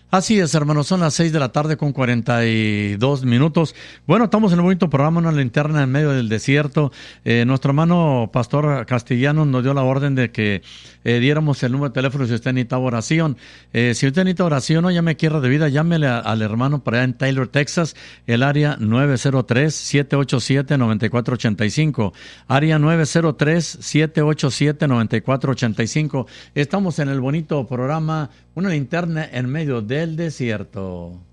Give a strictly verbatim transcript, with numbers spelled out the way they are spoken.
Así es, hermanos, son las seis de la tarde con cuarenta y dos minutos. Bueno, estamos en el bonito programa, una linterna en medio del desierto. Eh, nuestro hermano Pastor Castellanos nos dio la orden de que eh, diéramos el número de teléfono si usted necesita oración. Eh, si usted necesita oración o llame quiera de vida, llámele a, al hermano para allá en Taylor, Texas, el área nueve cero tres, siete ocho siete, nueve cuatro ocho cinco. Área nueve cero tres, siete ocho siete, nueve cuatro ocho cinco. Estamos en el bonito programa Una linterna en medio del desierto.